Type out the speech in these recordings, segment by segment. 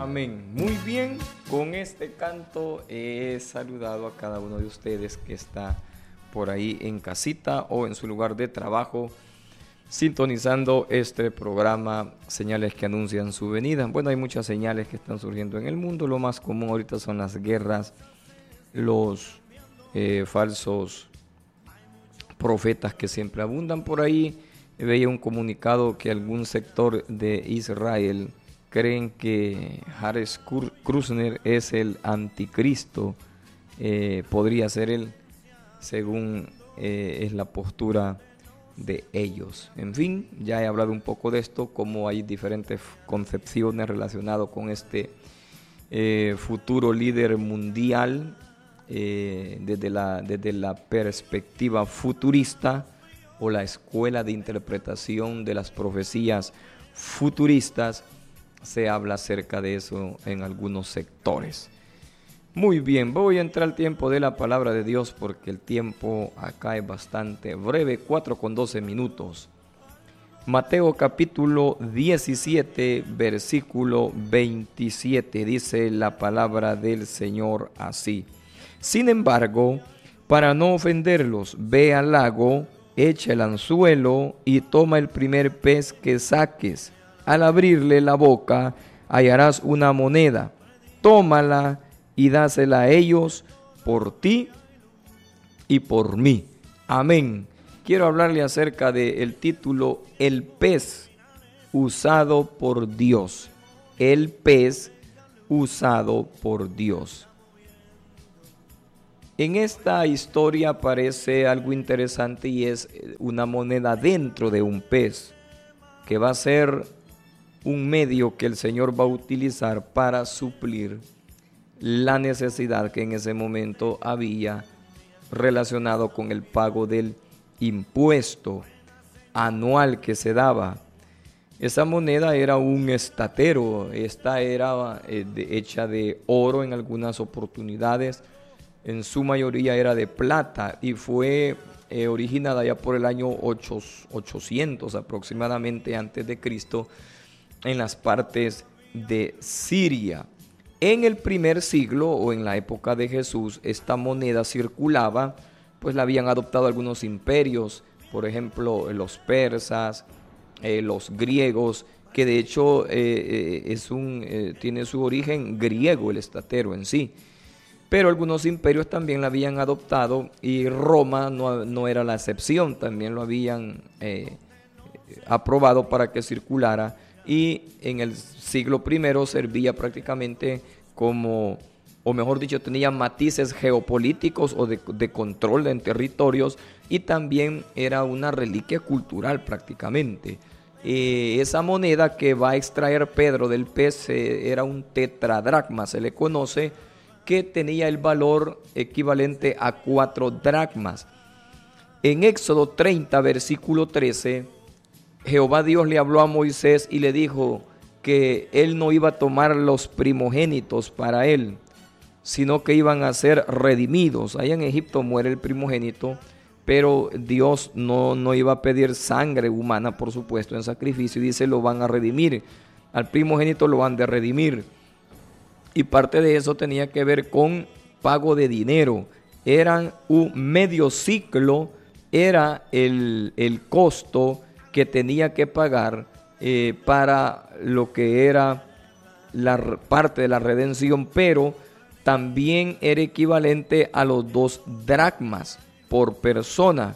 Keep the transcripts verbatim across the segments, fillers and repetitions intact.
Amén. Muy bien, con este canto he saludado a cada uno de ustedes que está por ahí en casita o en su lugar de trabajo, sintonizando este programa, señales que anuncian su venida. Bueno, hay muchas señales que están surgiendo en el mundo. Lo más común ahorita son las guerras, los eh, falsos profetas que siempre abundan por ahí. Veía un comunicado que algún sector de Israel creen que Hare Krishna es el anticristo, eh, podría ser él, según eh, es la postura de ellos. En fin, ya he hablado un poco de esto, cómo hay diferentes concepciones relacionadas con este eh, futuro líder mundial, eh, desde la, desde la perspectiva futurista o la escuela de interpretación de las profecías futuristas. Se habla acerca de eso en algunos sectores. Muy bien, voy a entrar al tiempo de la palabra de Dios porque el tiempo acá es bastante breve, cuatro con doce minutos. Mateo capítulo diecisiete, versículo veintisiete, dice la palabra del Señor así. Sin embargo, para no ofenderlos, ve al lago, echa el anzuelo y toma el primer pez que saques. Al abrirle la boca, hallarás una moneda. Tómala y dásela a ellos por ti y por mí. Amén. Quiero hablarle acerca del título El pez usado por Dios. El pez usado por Dios. En esta historia aparece algo interesante y es una moneda dentro de un pez, que va a ser un medio que el Señor va a utilizar para suplir la necesidad que en ese momento había relacionado con el pago del impuesto anual que se daba. Esa moneda era un estatero, esta era eh, de, hecha de oro en algunas oportunidades, en su mayoría era de plata y fue eh, originada ya por el año ochocientos aproximadamente antes de Cristo, en las partes de Siria. En el primer siglo o en la época de Jesús, esta moneda circulaba, pues la habían adoptado algunos imperios, por ejemplo los persas, eh, los griegos, que de hecho eh, es un, eh, tiene su origen griego el estatero en sí. Pero algunos imperios también la habían adoptado y Roma no, no era la excepción, también lo habían eh, aprobado para que circulara. Y en el siglo primero servía prácticamente como, o mejor dicho, tenía matices geopolíticos o de, de control en territorios, y también era una reliquia cultural prácticamente. Eh, esa moneda que va a extraer Pedro del pez eh, era un tetradracma, se le conoce, que tenía el valor equivalente a cuatro dracmas. En Éxodo treinta, versículo trece, Jehová Dios le habló a Moisés y le dijo que él no iba a tomar los primogénitos para él, sino que iban a ser redimidos. Allá en Egipto muere el primogénito, pero Dios no, no iba a pedir sangre humana, por supuesto, en sacrificio, y dice, lo van a redimir. Al primogénito lo van de redimir. Y parte de eso tenía que ver con pago de dinero. Eran un medio ciclo, era el, el costo que tenía que pagar eh, para lo que era la parte de la redención, pero también era equivalente a los dos dracmas por persona.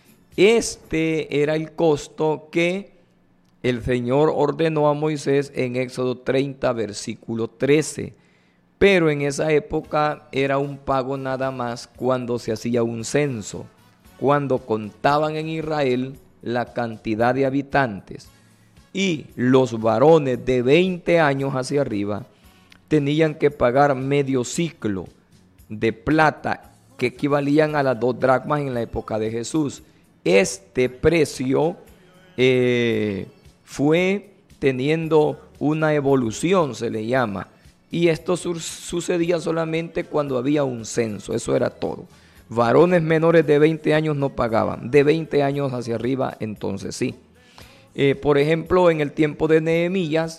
Este era el costo que el Señor ordenó a Moisés en Éxodo treinta, versículo trece. Pero en esa época era un pago nada más cuando se hacía un censo, cuando contaban en Israel la cantidad de habitantes, y los varones de veinte años hacia arriba tenían que pagar medio ciclo de plata, que equivalían a las dos dracmas en la época de Jesús. Este precio eh, fue teniendo una evolución, se le llama, y esto su- sucedía solamente cuando había un censo, eso era todo. Varones menores de veinte años no pagaban, de veinte años hacia arriba entonces sí. Eh, por ejemplo, en el tiempo de Nehemías,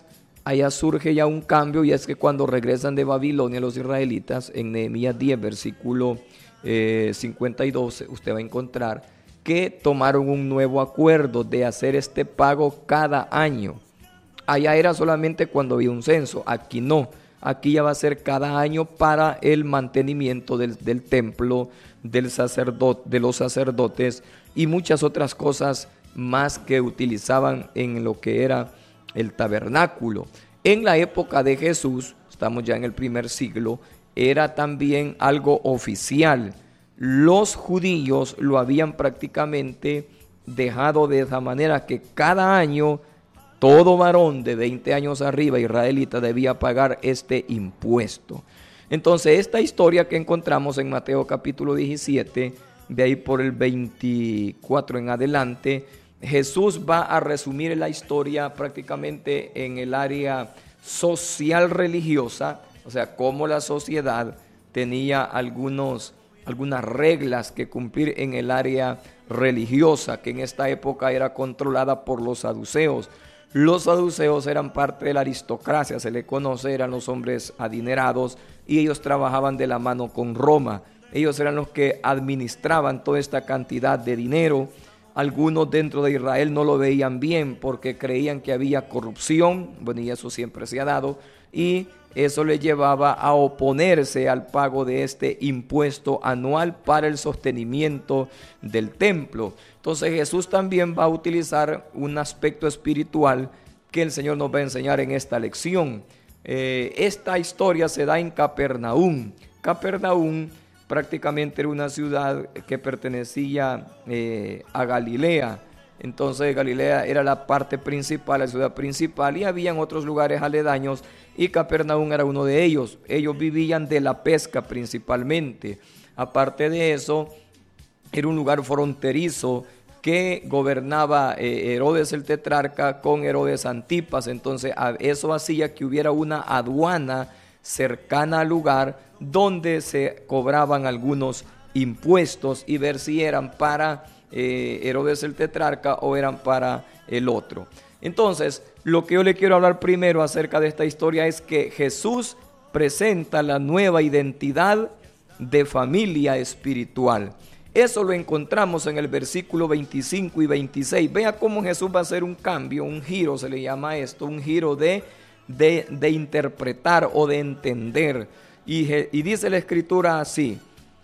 allá surge ya un cambio, y es que cuando regresan de Babilonia los israelitas, en Nehemías diez, versículo eh, cincuenta y dos, usted va a encontrar que tomaron un nuevo acuerdo de hacer este pago cada año. Allá era solamente cuando había un censo, aquí no. Aquí ya va a ser cada año para el mantenimiento del, del templo, del sacerdote, de los sacerdotes y muchas otras cosas más que utilizaban en lo que era el tabernáculo. En la época de Jesús, estamos ya en el primer siglo, era también algo oficial. Los judíos lo habían prácticamente dejado de esa manera, que cada año todo varón de veinte años arriba israelita debía pagar este impuesto. Entonces, esta historia que encontramos en Mateo capítulo diecisiete, de ahí por el veinticuatro en adelante, Jesús va a resumir la historia prácticamente en el área social religiosa, o sea, cómo la sociedad tenía algunos, algunas reglas que cumplir en el área religiosa, que en esta época era controlada por los saduceos. Los saduceos eran parte de la aristocracia, se le conoce, eran los hombres adinerados y ellos trabajaban de la mano con Roma. Ellos eran los que administraban toda esta cantidad de dinero. Algunos dentro de Israel no lo veían bien porque creían que había corrupción, bueno, y eso siempre se ha dado, y eso le llevaba a oponerse al pago de este impuesto anual para el sostenimiento del templo. Entonces Jesús también va a utilizar un aspecto espiritual que el Señor nos va a enseñar en esta lección. Eh, esta historia se da en Capernaum. Capernaum prácticamente era una ciudad que pertenecía eh, a Galilea. Entonces Galilea era la parte principal, la ciudad principal, y habían otros lugares aledaños, y Capernaum era uno de ellos. Ellos vivían de la pesca principalmente. Aparte de eso, era un lugar fronterizo que gobernaba eh, Herodes el tetrarca con Herodes Antipas. Entonces eso hacía que hubiera una aduana cercana al lugar donde se cobraban algunos impuestos y ver si eran para eh, Herodes el tetrarca o eran para el otro. Entonces, lo que yo le quiero hablar primero acerca de esta historia es que Jesús presenta la nueva identidad de familia espiritual. Eso lo encontramos en el versículo veinticinco y veintiséis. Vea cómo Jesús va a hacer un cambio, un giro, se le llama esto, un giro de, de, de interpretar o de entender. Y, y dice la escritura así,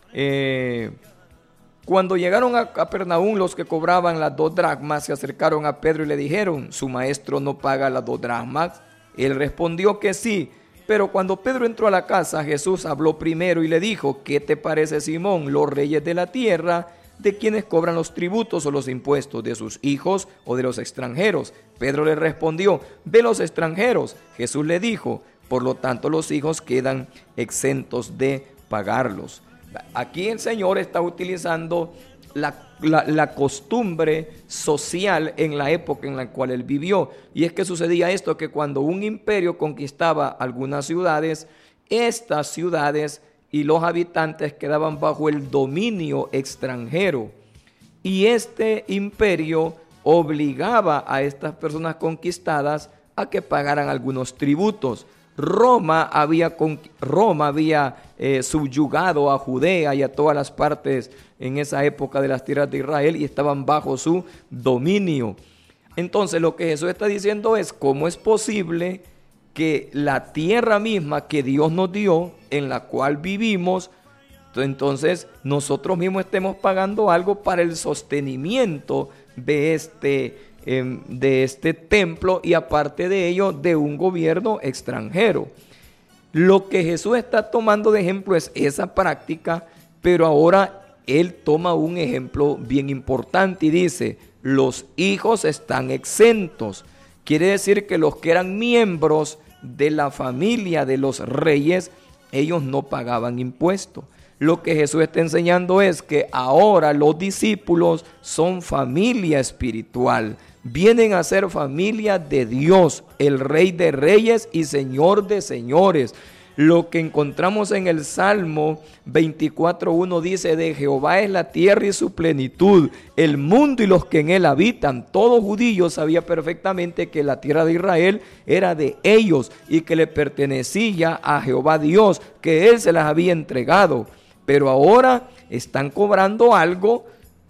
eh, cuando llegaron a Capernaum, los que cobraban las dos dracmas se acercaron a Pedro y le dijeron, ¿su maestro no paga las dos dracmas? Él respondió que sí. Pero cuando Pedro entró a la casa, Jesús habló primero y le dijo, ¿qué te parece, Simón? Los reyes de la tierra, ¿de quienes cobran los tributos o los impuestos? ¿De sus hijos o de los extranjeros? Pedro le respondió, de los extranjeros. Jesús le dijo, por lo tanto los hijos quedan exentos de pagarlos. Aquí el Señor está utilizando la, la, la costumbre social en la época en la cual él vivió. Y es que sucedía esto, que cuando un imperio conquistaba algunas ciudades, estas ciudades y los habitantes quedaban bajo el dominio extranjero. Y este imperio obligaba a estas personas conquistadas a que pagaran algunos tributos. Roma había, Roma había eh, subyugado a Judea y a todas las partes en esa época de las tierras de Israel y estaban bajo su dominio. Entonces lo que Jesús está diciendo es cómo es posible que la tierra misma que Dios nos dio, en la cual vivimos, entonces nosotros mismos estemos pagando algo para el sostenimiento de este de este templo y aparte de ello de un gobierno extranjero. Lo que Jesús está tomando de ejemplo es esa práctica, pero ahora él toma un ejemplo bien importante y dice, los hijos están exentos. Quiere decir que los que eran miembros de la familia de los reyes, ellos no pagaban impuestos. Lo que Jesús está enseñando es que ahora los discípulos son familia espiritual. Vienen a ser familia de Dios, el Rey de Reyes y Señor de Señores. Lo que encontramos en el Salmo veinticuatro uno dice: de Jehová es la tierra y su plenitud, el mundo y los que en él habitan. Todo judío sabía perfectamente que la tierra de Israel era de ellos y que le pertenecía a Jehová Dios, que él se las había entregado. Pero ahora están cobrando algo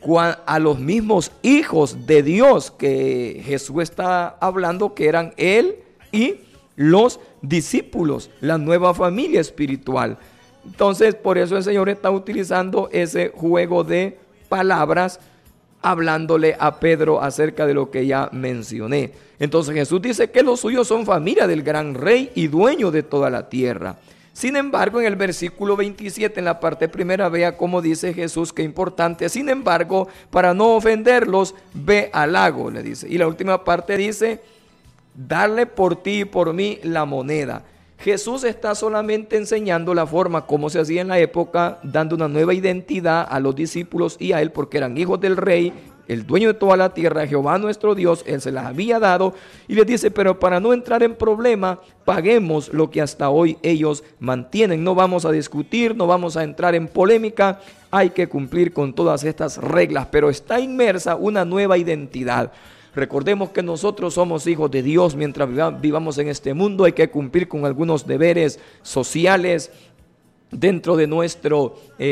a los mismos hijos de Dios que Jesús está hablando, que eran él y los discípulos, la nueva familia espiritual. Entonces, por eso el Señor está utilizando ese juego de palabras, hablándole a Pedro acerca de lo que ya mencioné. Entonces Jesús dice que los suyos son familia del gran rey y dueño de toda la tierra. Sin embargo, en el versículo veintisiete, en la parte primera, vea cómo dice Jesús, qué importante. Sin embargo, para no ofenderlos, ve al lago, le dice. Y la última parte dice: darle por ti y por mí la moneda. Jesús está solamente enseñando la forma como se hacía en la época, dando una nueva identidad a los discípulos y a él, porque eran hijos del rey, el dueño de toda la tierra, Jehová nuestro Dios. Él se las había dado y les dice: pero para no entrar en problema, paguemos lo que hasta hoy ellos mantienen. No vamos a discutir, no vamos a entrar en polémica, hay que cumplir con todas estas reglas, pero está inmersa una nueva identidad. Recordemos que nosotros somos hijos de Dios. Mientras vivamos en este mundo, hay que cumplir con algunos deberes sociales dentro de nuestro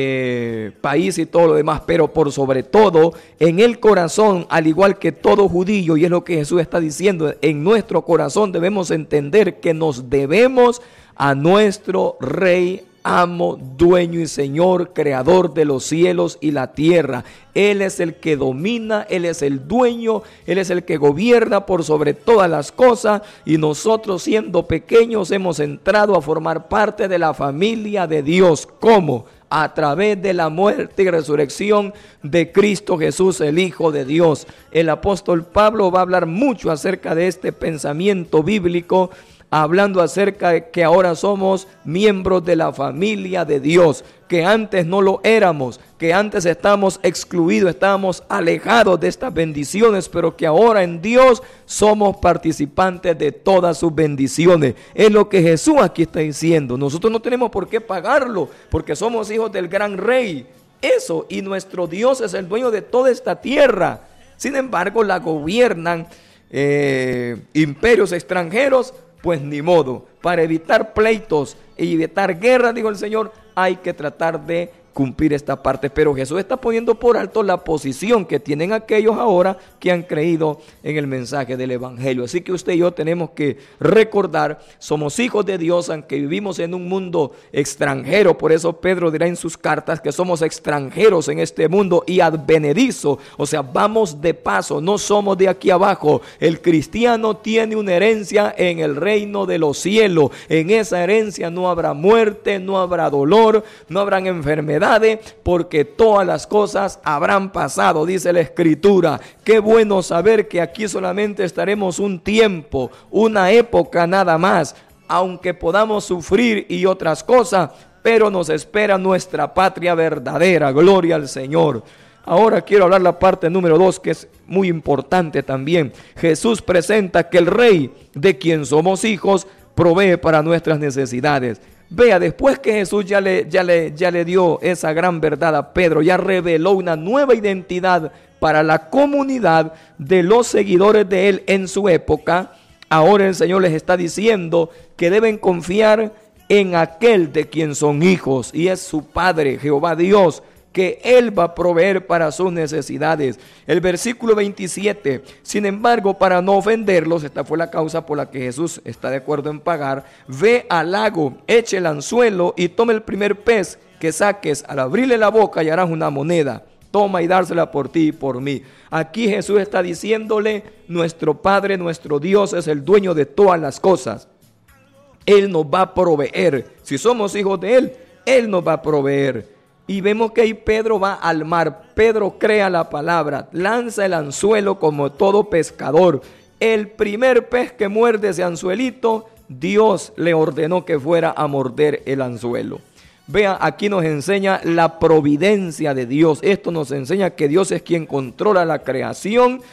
eh, país y todo lo demás, pero por sobre todo en el corazón, al igual que todo judío, y es lo que Jesús está diciendo, en nuestro corazón debemos entender que nos debemos a nuestro Rey, amo, dueño y Señor, creador de los cielos y la tierra. Él es el que domina, Él es el dueño, Él es el que gobierna por sobre todas las cosas, y nosotros, siendo pequeños, hemos entrado a formar parte de la familia de Dios. ¿Cómo? A través de la muerte y resurrección de Cristo Jesús, el Hijo de Dios. El apóstol Pablo va a hablar mucho acerca de este pensamiento bíblico, hablando acerca de que ahora somos miembros de la familia de Dios, que antes no lo éramos, que antes estábamos excluidos, estábamos alejados de estas bendiciones, pero que ahora en Dios somos participantes de todas sus bendiciones. Es lo que Jesús aquí está diciendo. Nosotros no tenemos por qué pagarlo, porque somos hijos del gran rey. Eso, y nuestro Dios es el dueño de toda esta tierra. Sin embargo, la gobiernan eh, imperios extranjeros. Pues ni modo, para evitar pleitos y evitar guerras, dijo el Señor, hay que tratar de cumplir esta parte. Pero Jesús está poniendo por alto la posición que tienen aquellos ahora que han creído en el mensaje del Evangelio. Así que usted y yo tenemos que recordar, somos hijos de Dios, aunque vivimos en un mundo extranjero. Por eso Pedro dirá en sus cartas que somos extranjeros en este mundo y advenedizo, o sea, vamos de paso, no somos de aquí abajo. El cristiano tiene una herencia en el reino de los cielos. En esa herencia no habrá muerte, no habrá dolor, no habrán enfermedades, porque todas las cosas habrán pasado, dice la Escritura. Qué bueno saber que aquí solamente estaremos un tiempo, una época nada más, aunque podamos sufrir y otras cosas, pero nos espera nuestra patria verdadera. Gloria al Señor. Ahora quiero hablar la parte número dos, que es muy importante también. Jesús presenta que el Rey, de quien somos hijos, provee para nuestras necesidades. Vea, después que Jesús ya le, ya, le, ya le dio esa gran verdad a Pedro, ya reveló una nueva identidad para la comunidad de los seguidores de él en su época. Ahora el Señor les está diciendo que deben confiar en aquel de quien son hijos, y es su Padre, Jehová Dios, que Él va a proveer para sus necesidades. El versículo veintisiete, sin embargo, para no ofenderlos, esta fue la causa por la que Jesús está de acuerdo en pagar, ve al lago, eche el anzuelo y tome el primer pez que saques, al abrirle la boca hallarás una moneda, toma y dársela por ti y por mí. Aquí Jesús está diciéndole, nuestro Padre, nuestro Dios es el dueño de todas las cosas. Él nos va a proveer. Si somos hijos de Él, Él nos va a proveer. Y vemos que ahí Pedro va al mar. Pedro crea la palabra, lanza el anzuelo como todo pescador. El primer pez que muerde ese anzuelito, Dios le ordenó que fuera a morder el anzuelo. Vea, aquí nos enseña la providencia de Dios. Esto nos enseña que Dios es quien controla la creación.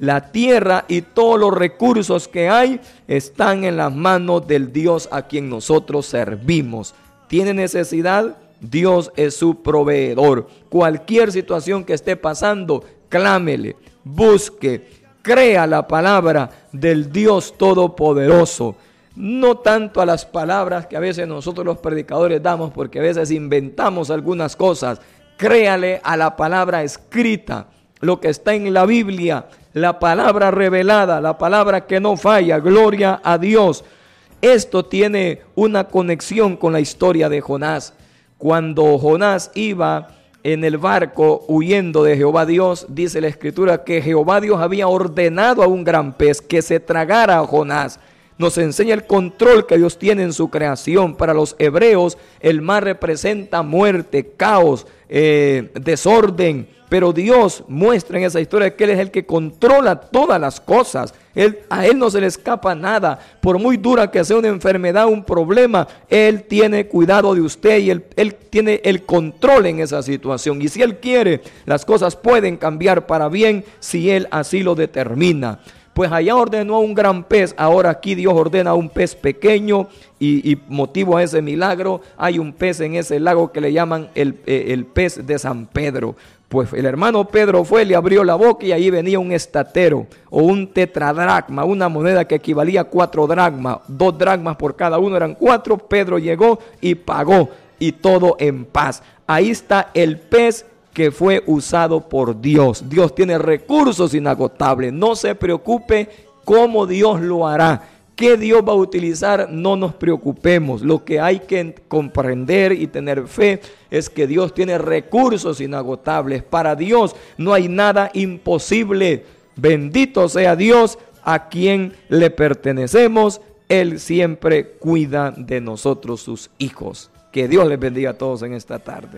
La tierra y todos los recursos que hay están en las manos del Dios a quien nosotros servimos. ¿Tiene necesidad? Dios es su proveedor. Cualquier situación que esté pasando, clámele, busque, crea la palabra del Dios Todopoderoso. No tanto a las palabras que a veces nosotros los predicadores damos, porque a veces inventamos algunas cosas. Créale a la palabra escrita, lo que está en la Biblia, la palabra revelada, la palabra que no falla. Gloria a Dios. Esto tiene una conexión con la historia de Jonás. Cuando Jonás iba en el barco huyendo de Jehová Dios, dice la Escritura que Jehová Dios había ordenado a un gran pez que se tragara a Jonás. Nos enseña el control que Dios tiene en su creación. Para los hebreos, el mar representa muerte, caos, eh, desorden. Pero Dios muestra en esa historia que Él es el que controla todas las cosas. Él, a Él no se le escapa nada. Por muy dura que sea una enfermedad, un problema, Él tiene cuidado de usted y Él, Él tiene el control en esa situación. Y si Él quiere, las cosas pueden cambiar para bien si Él así lo determina. Pues allá ordenó a un gran pez, ahora aquí Dios ordena a un pez pequeño y, y motivo a ese milagro, hay un pez en ese lago que le llaman el, eh, el pez de San Pedro. Pues el hermano Pedro fue, le abrió la boca y ahí venía un estatero o un tetradracma, una moneda que equivalía a cuatro dracmas, dos dracmas por cada uno, eran cuatro. Pedro llegó y pagó y todo en paz. Ahí está el pez que fue usado por Dios. Dios tiene recursos inagotables. No se preocupe cómo Dios lo hará. ¿Qué Dios va a utilizar? No nos preocupemos. Lo que hay que comprender y tener fe es que Dios tiene recursos inagotables. Para Dios no hay nada imposible. Bendito sea Dios a quien le pertenecemos. Él siempre cuida de nosotros, sus hijos. Que Dios les bendiga a todos en esta tarde.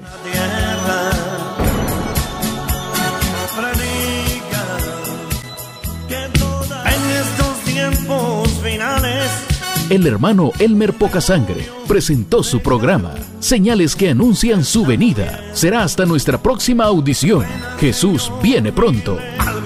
El hermano Elmer Pocasangre presentó su programa Señales que anuncian su venida. Será hasta nuestra próxima audición. Jesús viene pronto.